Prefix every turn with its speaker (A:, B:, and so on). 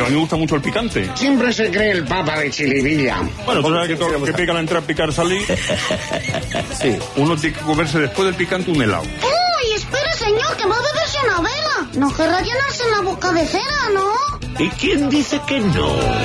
A: a mí me gusta mucho el picante.
B: Siempre se cree el papa de Chilivilla.
A: Bueno, tú sabes que todo lo que pica al entrar, picar salir. Sí. Uno tiene que comerse después del picante un helado.
C: ¡Uy, espere, señor, que va a beberse una vela! No querrá llenarse en la boca de cera, ¿no?
D: ¿Y quién dice que no?